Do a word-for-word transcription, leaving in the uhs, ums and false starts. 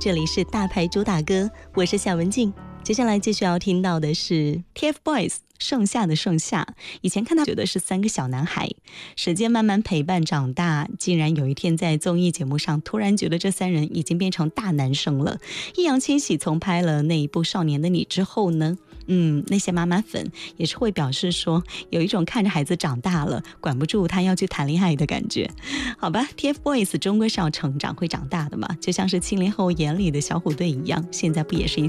这里是大牌主打歌，我是夏文静。接下来继续要听到的是 T F BOYS 盛夏的盛夏。以前看他觉得是三个小男孩，时间慢慢陪伴长大，竟然有一天在综艺节目上突然觉得这三人已经变成大男生了。易烊千玺从拍了那一部《少年的你》之后呢，嗯，那些妈妈粉也是会表示说，有一种看着孩子长大了，管不住他要去谈恋爱的感觉。好吧 ，T F BOYS 终归是要成长，会长大的嘛，就像是七零后眼里的小虎队一样，现在不也是一